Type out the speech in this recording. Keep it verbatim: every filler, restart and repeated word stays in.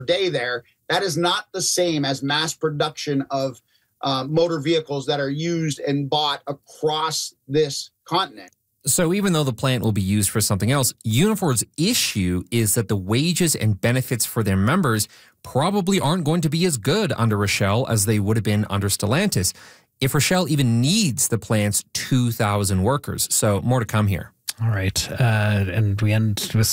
day there. That is not the same as mass production of uh, motor vehicles that are used and bought across this continent. So even though the plant will be used for something else, Unifor's issue is that the wages and benefits for their members probably aren't going to be as good under Rochelle as they would have been under Stellantis, if Rochelle even needs the plant's two thousand workers. So more to come here. All right. Uh, and we end with